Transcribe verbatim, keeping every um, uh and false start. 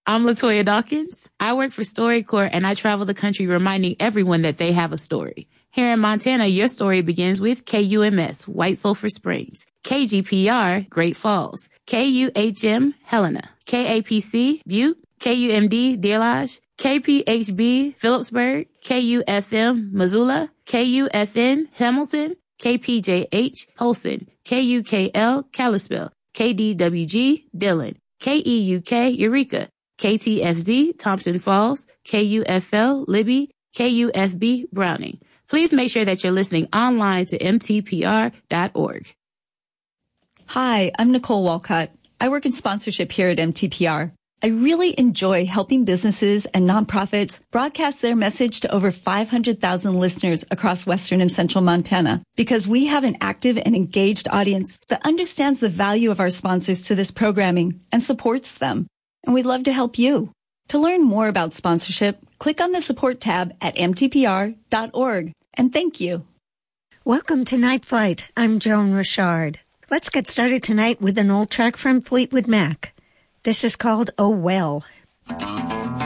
I'm Latoya Dawkins. I work for StoryCorps and I travel the country reminding everyone that they have a story. Here in Montana, your story begins with K U M S, White Sulphur Springs, K G P R, Great Falls, K U H M, Helena, K A P C, Butte, K U M D, Deer Lodge, K P H B, Phillipsburg, K U F M, Missoula, K U F N, Hamilton, K P J H, Polson, K U K L, Kalispell, K D W G, Dillon, K E U K, Eureka, K T F Z, Thompson Falls, K U F L, Libby, K U F B, Browning. Please make sure that you're listening online to M T P R dot org. Hi, I'm Nicole Walcott. I work in sponsorship here at M T P R. I really enjoy helping businesses and nonprofits broadcast their message to over five hundred thousand listeners across Western and Central Montana because we have an active and engaged audience that understands the value of our sponsors to this programming and supports them. And we'd love to help you. To learn more about sponsorship, click on the support tab at M T P R dot org. And thank you. Welcome to Night Flight. I'm Joan Richard. Let's get started tonight with an old track from Fleetwood Mac. This is called Oh Well.